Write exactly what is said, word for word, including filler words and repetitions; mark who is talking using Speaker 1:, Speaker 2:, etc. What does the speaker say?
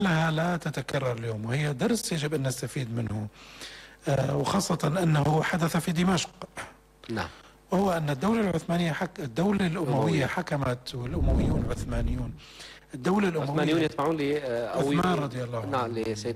Speaker 1: لها لا تتكرر اليوم، وهي درس يجب أن نستفيد منه، وخاصة أنه حدث في دمشق.
Speaker 2: نعم.
Speaker 1: وهو أن الدولة العثمانية حك... الدولة الأموية حكمت، والأمويون العثمانيون. الدولة الأموية
Speaker 2: العثمانيون يتبعون ل
Speaker 1: عثمان رضي الله عنه.
Speaker 2: نعم لسيدنا